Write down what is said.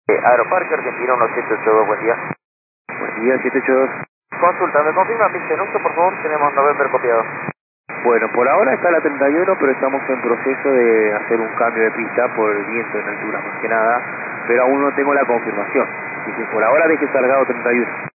Aeroparque Argentina 1782, buen día. Buen día, 782. Consulta, ¿me confirma pista en uso, por favor? Tenemos November copiado. Bueno, por ahora está la 31, pero estamos en proceso de hacer un cambio de pista por el viento en altura, más que nada, pero aún no tengo la confirmación. Así que por ahora deje cargado 31.